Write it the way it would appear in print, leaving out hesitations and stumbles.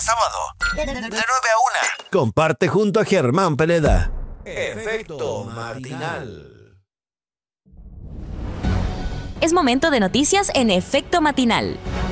sábado, de 9 a 1. Comparte junto a Germán Peleda. Efecto Matinal. Es momento de noticias en Efecto Matinal.